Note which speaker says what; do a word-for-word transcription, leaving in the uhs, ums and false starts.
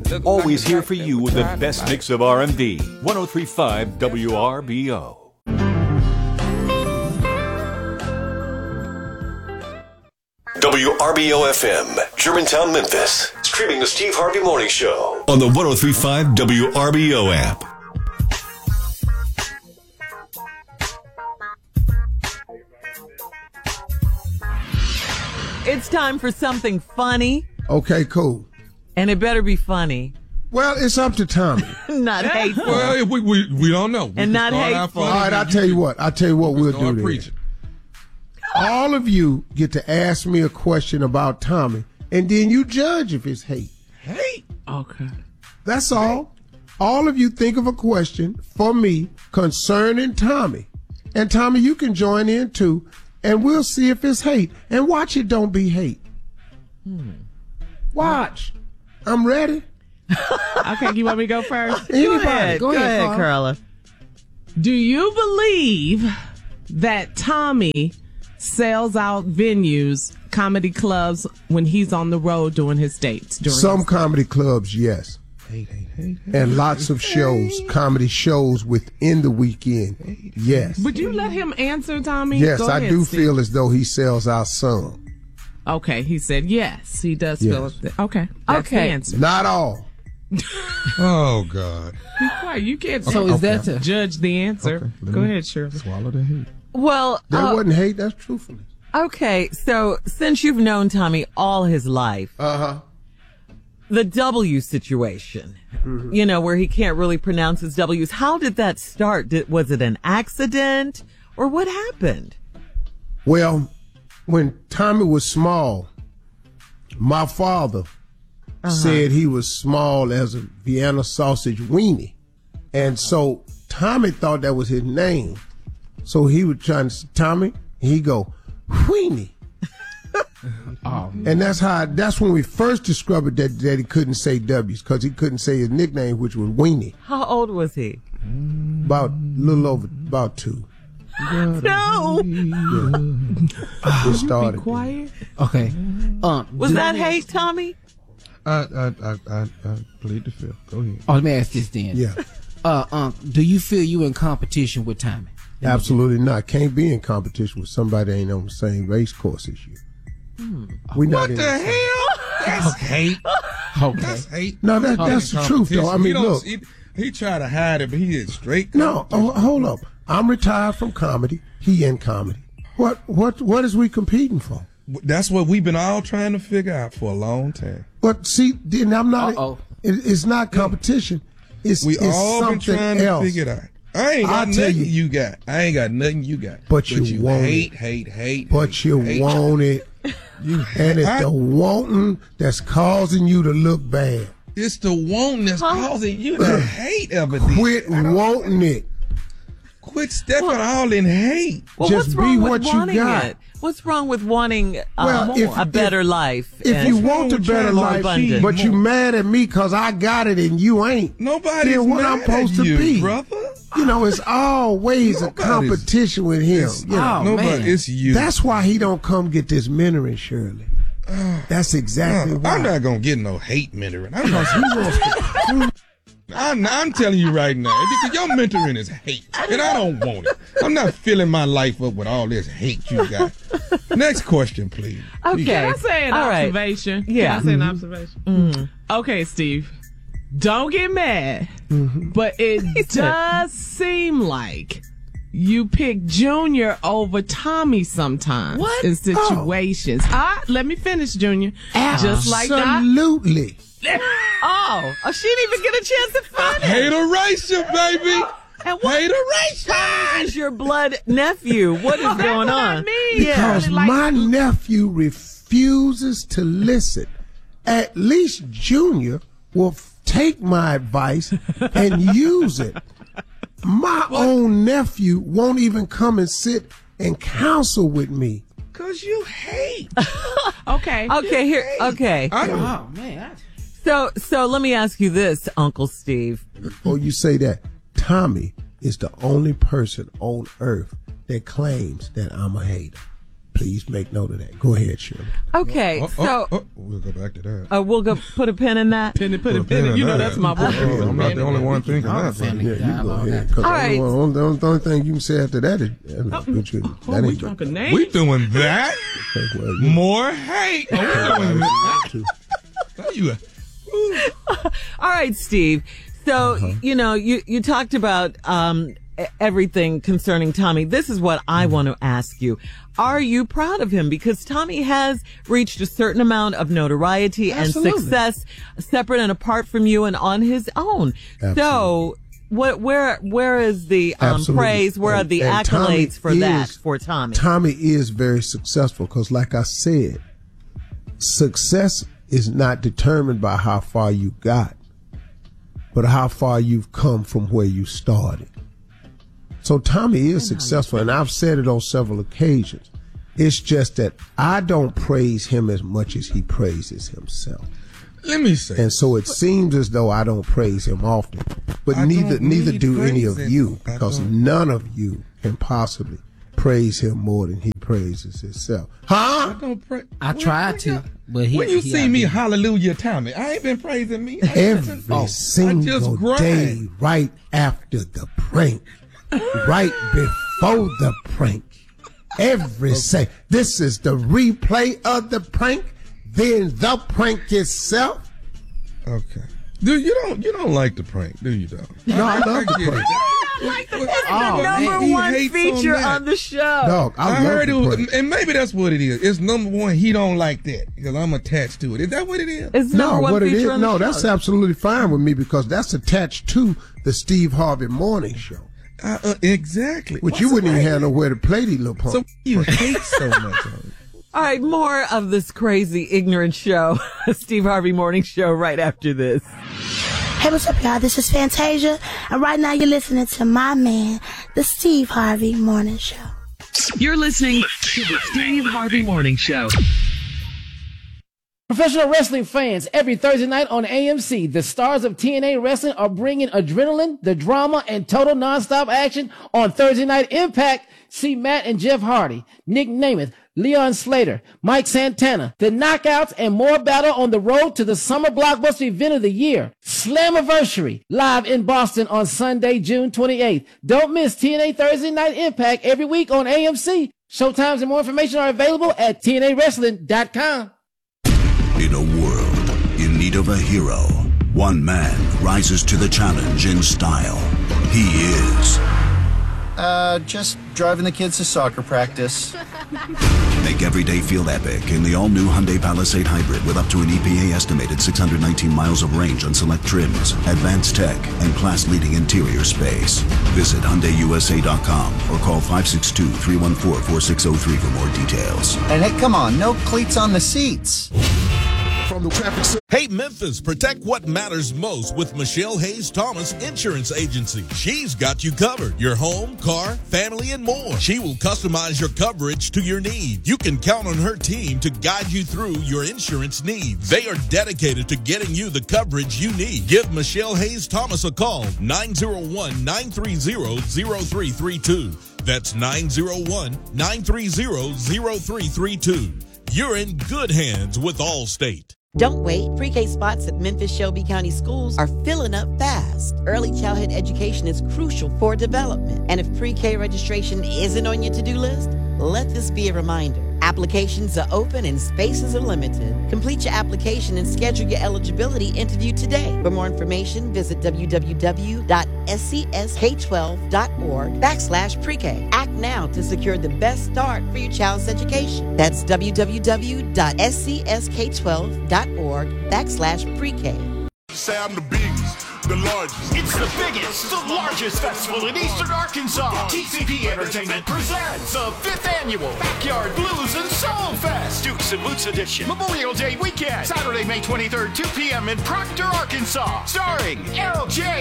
Speaker 1: Always here for you with the best mix of R and B. one oh three point five W R B O.
Speaker 2: W R B O F M, Germantown, Memphis. Streaming the Steve Harvey Morning Show on the one oh three point five W R B O app.
Speaker 3: It's time for something funny.
Speaker 4: Okay, cool.
Speaker 3: And it better be funny.
Speaker 4: Well, it's up to Tommy.
Speaker 3: Not hateful.
Speaker 5: Well, we, we, we don't know. We
Speaker 3: and not
Speaker 4: All
Speaker 3: hateful.
Speaker 4: right, I'll tell you what. I'll tell you what we'll do
Speaker 5: preaching.
Speaker 4: All of you get to ask me a question about Tommy, and then you judge if it's hate.
Speaker 5: Hate?
Speaker 3: Okay.
Speaker 4: That's all. All of you think of a question for me concerning Tommy. And Tommy, you can join in too, and we'll see if it's hate. And watch it don't be hate.
Speaker 3: Hmm.
Speaker 4: Watch. I'm ready.
Speaker 6: Okay, you want me to go first?
Speaker 4: Anybody?
Speaker 3: Go ahead, go ahead, Carla. Carla.
Speaker 6: Do you believe that Tommy sells out venues, comedy clubs, when he's on the road doing his dates? During
Speaker 4: Some
Speaker 6: his
Speaker 4: comedy clubs, yes.
Speaker 5: Hate, hate, hate, hate,
Speaker 4: and lots of shows, comedy shows within the weekend. Yes.
Speaker 6: Would you let him answer, Tommy?
Speaker 4: Yes,
Speaker 6: Go
Speaker 4: I
Speaker 6: ahead,
Speaker 4: do
Speaker 6: Steve.
Speaker 4: feel as though he sells out some.
Speaker 6: Okay, he said yes. He does
Speaker 4: Yes.
Speaker 6: feel it. Okay, that's
Speaker 3: Okay.
Speaker 6: the answer.
Speaker 4: Not all.
Speaker 5: Oh, God.
Speaker 6: Be quiet. You can't
Speaker 7: So is that to
Speaker 6: judge the answer.
Speaker 5: Okay, let
Speaker 6: Go
Speaker 5: me
Speaker 6: ahead, Shirley.
Speaker 5: Swallow the hate.
Speaker 3: Well,
Speaker 4: That
Speaker 3: uh,
Speaker 4: wasn't hate, that's truthfulness.
Speaker 3: okay, so since you've known Tommy all his life,
Speaker 4: Uh-huh.
Speaker 3: the W situation,
Speaker 4: Mm-hmm.
Speaker 3: you know, where he can't really pronounce his W's, how did that start? Did, was it an accident or what happened?
Speaker 4: Well, when Tommy was small, my father said he was small as a Vienna sausage weenie. And so Tommy thought that was his name. So he was trying to say, Tommy, he go, weenie.
Speaker 7: Oh,
Speaker 4: And that's how, that's when we first discovered that, that he couldn't say W's, because he couldn't say his nickname, which was Weenie.
Speaker 3: How old was he?
Speaker 4: About a little over, about two.
Speaker 3: No.
Speaker 4: It started.
Speaker 6: Quiet.
Speaker 7: okay. Um,
Speaker 3: Was
Speaker 7: do-
Speaker 3: that hate, Tommy?
Speaker 5: I, I, I, I, I plead the fifth. Go ahead.
Speaker 7: Oh, let me ask this then.
Speaker 4: Yeah,
Speaker 7: Uh, um, do you feel you in competition with Tommy?
Speaker 4: absolutely not. Can't be in competition with somebody that ain't on the same race course as you. We not
Speaker 5: What
Speaker 4: in
Speaker 5: the
Speaker 4: same-
Speaker 5: hell? That's hate.
Speaker 7: Okay.
Speaker 5: That's hate.
Speaker 4: No, that, that's the truth, though. I
Speaker 5: He
Speaker 4: mean,
Speaker 5: don't-
Speaker 4: look.
Speaker 5: He, he tried to hide it, but he is straight.
Speaker 4: No, oh, hold up. I'm retired from comedy. He in comedy. What, what, what is we competing for?
Speaker 5: That's what we've been all trying to figure out for a long time.
Speaker 4: But see, then I'm not.
Speaker 7: Uh-oh.
Speaker 4: It, it's not competition. It's,
Speaker 5: We
Speaker 4: it's
Speaker 5: all been
Speaker 4: something
Speaker 5: trying
Speaker 4: else.
Speaker 5: to figure it out. I ain't
Speaker 4: I'll
Speaker 5: got
Speaker 4: tell
Speaker 5: nothing
Speaker 4: you.
Speaker 5: you. got. I ain't got nothing you got.
Speaker 4: But you want
Speaker 5: hate,
Speaker 4: it.
Speaker 5: hate, hate,
Speaker 4: But
Speaker 5: hate,
Speaker 4: you
Speaker 5: hate.
Speaker 4: want it,
Speaker 5: You
Speaker 4: and it's
Speaker 5: I-
Speaker 4: the wanting that's causing you to look bad.
Speaker 5: It's the wanting that's causing you to hate everything.
Speaker 4: Quit wanting it.
Speaker 5: Quit stepping all in hate.
Speaker 3: Well,
Speaker 4: Just
Speaker 3: what's
Speaker 4: be
Speaker 3: wrong
Speaker 4: what
Speaker 3: with
Speaker 4: you
Speaker 3: wanting
Speaker 4: got.
Speaker 3: it? What's wrong with wanting uh,
Speaker 4: Well, if-
Speaker 3: a better
Speaker 4: if-
Speaker 3: life?
Speaker 4: If
Speaker 3: and-
Speaker 4: you want a
Speaker 5: with
Speaker 4: better
Speaker 5: trying to
Speaker 4: life,
Speaker 3: abundant?
Speaker 4: but you mad at me because I got it and you ain't.
Speaker 5: Nobody's
Speaker 4: Then what
Speaker 5: mad
Speaker 4: I'm supposed
Speaker 5: at
Speaker 4: to
Speaker 5: you,
Speaker 4: be,
Speaker 5: brother.
Speaker 4: You know, it's always a
Speaker 5: Nobody's-
Speaker 4: competition with him.
Speaker 5: It's-
Speaker 4: You know?
Speaker 7: Oh,
Speaker 5: Nobody,
Speaker 7: man.
Speaker 5: it's you.
Speaker 4: That's why he don't come get this mentoring, Shirley. That's exactly
Speaker 5: Uh,
Speaker 4: why.
Speaker 5: I'm not gonna get no hate mentoring. I'm,
Speaker 4: Because he wants to.
Speaker 5: I'm, I'm telling you right now, because your mentoring is hate, and I don't want it. I'm not filling my life up with all this hate you got. Next question, please.
Speaker 3: Okay.
Speaker 6: Can I say an
Speaker 3: All right.
Speaker 6: observation?
Speaker 3: Yeah.
Speaker 6: Can I say an observation? Okay, Steve. Don't get mad, but it does seem like you pick Junior over Tommy sometimes
Speaker 3: What?
Speaker 6: in situations. Ah, let me finish, Junior. Just like that.
Speaker 4: Absolutely.
Speaker 3: Oh, oh, she didn't even get a chance to finish.
Speaker 5: Hate erasure, baby.
Speaker 3: And what
Speaker 5: Hate erasure.
Speaker 3: is your blood nephew? What is
Speaker 6: That's
Speaker 3: going
Speaker 6: what I
Speaker 3: on?
Speaker 6: mean.
Speaker 4: Because
Speaker 6: Like-
Speaker 4: my nephew refuses to listen. At least Junior will f- take my advice and use it. My own nephew won't even come and sit and counsel with me.
Speaker 5: Because you hate.
Speaker 6: Okay.
Speaker 3: Okay, here. Okay.
Speaker 5: I,
Speaker 7: Oh man.
Speaker 3: So, so let me ask you this, Uncle Steve.
Speaker 4: Or you say that Tommy is the only person on earth that claims that I'm a hater. Please make note of that. Go ahead, Shirley.
Speaker 3: Okay,
Speaker 5: Oh, oh,
Speaker 3: so
Speaker 5: oh, we'll go back to that.
Speaker 3: uh, we'll go put a pin in that.
Speaker 6: Pin it, put
Speaker 5: Put a
Speaker 6: it, pin
Speaker 5: pin
Speaker 6: it. You
Speaker 5: in
Speaker 6: know
Speaker 5: that.
Speaker 6: that's my boy.
Speaker 5: Oh, I'm not the only one thinking
Speaker 7: All
Speaker 5: that.
Speaker 7: the family
Speaker 4: Yeah, you go
Speaker 7: dialogue.
Speaker 4: ahead. 'Cause
Speaker 3: All
Speaker 4: the
Speaker 3: right.
Speaker 4: only, the only, the only thing you can say after that is, uh, that
Speaker 6: Oh,
Speaker 4: ain't
Speaker 6: we
Speaker 4: good.
Speaker 6: talking names?
Speaker 5: We doing that?
Speaker 4: Okay, well, you-
Speaker 5: More hate. Oh, we doing that?
Speaker 4: too.
Speaker 5: You a-
Speaker 3: All right, Steve. So,
Speaker 4: Uh-huh.
Speaker 3: you know, you, you talked about um, e- everything concerning Tommy. This is what I want to ask you. Are you proud of him? Because Tommy has reached a certain amount of notoriety
Speaker 4: Absolutely.
Speaker 3: and success separate and apart from you and on his own.
Speaker 4: Absolutely.
Speaker 3: So, what, where, where is the um,
Speaker 4: Absolutely.
Speaker 3: praise? Where are
Speaker 4: And-
Speaker 3: the
Speaker 4: and Tommy
Speaker 3: accolades for that
Speaker 4: is-
Speaker 3: for Tommy?
Speaker 4: Tommy is very successful because, like I said, success is not determined by how far you got, but how far you've come from where you started. So Tommy is successful, and I've said it on several occasions. It's just that I don't praise him as much as he praises himself.
Speaker 5: Let me say.
Speaker 4: And so it seems as though I don't praise him often, but
Speaker 5: I
Speaker 4: neither
Speaker 5: don't
Speaker 4: neither
Speaker 5: need
Speaker 4: do any of
Speaker 5: praising.
Speaker 4: you,
Speaker 5: I
Speaker 4: because
Speaker 5: don't.
Speaker 4: none of you can possibly praise him more than he praises himself. Huh?
Speaker 5: I don't pray.
Speaker 7: I
Speaker 5: When-
Speaker 7: tried
Speaker 5: when
Speaker 7: to,
Speaker 5: you-
Speaker 7: but he.
Speaker 5: When you
Speaker 7: he
Speaker 5: see me
Speaker 7: outdid
Speaker 5: hallelujah Tommy, I ain't been praising me. I
Speaker 4: Every
Speaker 5: just- oh, I
Speaker 4: single
Speaker 5: just grind.
Speaker 4: day, right after the prank, right before the prank, every say this is the replay of the prank, then the prank itself.
Speaker 5: Okay. Dude, you don't you don't like the prank, do you, though?
Speaker 4: No, I love the
Speaker 5: get
Speaker 4: prank.
Speaker 3: It's the
Speaker 5: Oh,
Speaker 3: number
Speaker 5: he
Speaker 3: one
Speaker 5: hates
Speaker 3: feature
Speaker 5: on
Speaker 3: on,
Speaker 5: that.
Speaker 3: the show.
Speaker 4: Dog, I,
Speaker 5: I,
Speaker 4: love
Speaker 5: heard
Speaker 4: the
Speaker 5: it, was,
Speaker 4: prank.
Speaker 5: and maybe that's what it is. It's number one. He don't like that because I'm attached to it. Is that what it is?
Speaker 3: It's
Speaker 4: No,
Speaker 3: number one
Speaker 4: what it
Speaker 3: feature
Speaker 4: is,
Speaker 3: on the
Speaker 4: no,
Speaker 3: show.
Speaker 4: that's absolutely fine with me because that's attached to the Steve Harvey Morning Show,
Speaker 5: Uh, uh, exactly.
Speaker 4: which
Speaker 5: What's
Speaker 4: you wouldn't
Speaker 5: the
Speaker 4: even
Speaker 5: right-
Speaker 4: have nowhere to play these little punks.
Speaker 5: So you hate so much of it.
Speaker 3: All right, more of this crazy, ignorant show, Steve Harvey Morning Show, right after this.
Speaker 8: Hey, what's up, y'all? This is Fantasia, and right now you're listening to my man, the Steve Harvey Morning Show.
Speaker 9: You're listening to the Steve Harvey Morning Show.
Speaker 10: Professional wrestling fans, every Thursday night on A M C, the stars of T N A Wrestling are bringing adrenaline, the drama, and total nonstop action on Thursday Night Impact. See Matt and Jeff Hardy, Nick Namath, Leon Slater, Mike Santana, the Knockouts, and more battle on the road to the summer blockbuster event of the year, Slammiversary, live in Boston on Sunday, June twenty-eighth. Don't miss T N A Thursday Night Impact every week on A M C. Showtimes and more information are available at T N A wrestling dot com.
Speaker 11: In a world in need of a hero, one man rises to the challenge in style. He is.
Speaker 12: Uh, just driving the kids to soccer practice.
Speaker 11: Make every day feel epic in the all-new Hyundai Palisade Hybrid with up to an E P A-estimated six hundred nineteen miles of range on select trims, advanced tech, and class-leading interior space. Visit Hyundai U S A dot com or call five six two, three one four, four six zero three for more details.
Speaker 12: And hey, come on, no cleats on the seats.
Speaker 13: From the traffic. Hey, Memphis, protect what matters most with Michelle Hayes Thomas Insurance Agency. She's got you covered. Your home, car, family, and more. She will customize your coverage to your needs. You can count on her team to guide you through your insurance needs. They are dedicated to getting you the coverage you need. Give Michelle Hayes Thomas a call, nine oh one, nine three zero, zero three three two. That's nine oh one, nine three zero, zero three three two. You're in good hands with Allstate.
Speaker 14: Don't wait. Pre-K spots at Memphis Shelby County Schools are filling up fast. Early childhood education is crucial for development. And if pre-K registration isn't on your to-do list, let this be a reminder. Applications are open and spaces are limited. Complete your application and schedule your eligibility interview today. For more information, visit w w w dot s c s k twelve dot org backslash pre-K. Act now to secure the best start for your child's education. That's w w w dot s c s k twelve dot org backslash pre-K.
Speaker 15: Say I'm the biggest, the largest. It's the biggest, the largest festival in Eastern Arkansas. T C P Entertainment presents the fifth annual Backyard Blues and Soul Fest. Dukes and Boots Edition. Memorial Day weekend. Saturday, May twenty-third, two p.m. in Proctor, Arkansas. Starring L J.